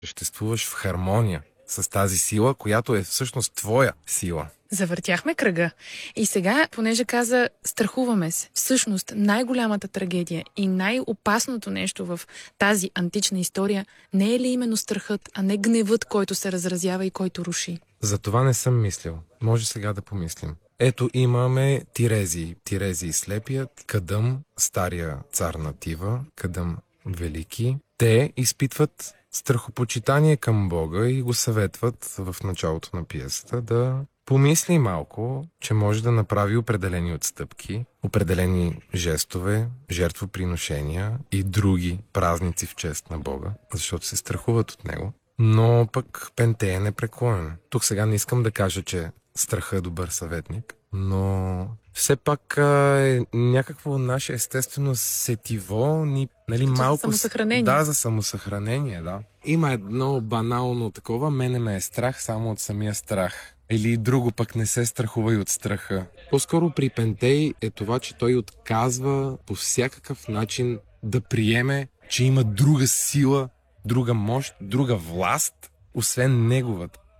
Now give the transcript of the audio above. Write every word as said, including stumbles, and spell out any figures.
съществуваш в хармония с тази сила, която е всъщност твоя сила. Завъртяхме кръга. И сега, понеже каза, страхуваме се. Всъщност, най-голямата трагедия и най-опасното нещо в тази антична история не е ли именно страхът, а не гневът, който се разразява и който руши? За това не съм мислил. Може сега да помислим. Ето имаме Тирези. Тирези слепият, Кадъм, стария цар на Тива, Кадъм велики. Те изпитват страхопочитание към Бога и го съветват в началото на пиесата да помисли малко, че може да направи определени отстъпки, определени жестове, жертвоприношения и други празници в чест на Бога, защото се страхуват от него. Но пък Пентей е непреклонен. Тук сега не искам да кажа, че страхът е добър съветник, но все пак е някакво наше естествено сетиво, ни, нали, малко... За самосъхранение. Да, за самосъхранение, да. Има едно банално такова, мене ме е страх само от самия страх. Или друго пък не се страхува и от страха. По-скоро при Пентей е това, че той отказва по всякакъв начин да приеме, че има друга сила, друга мощ, друга власт, освен неговата.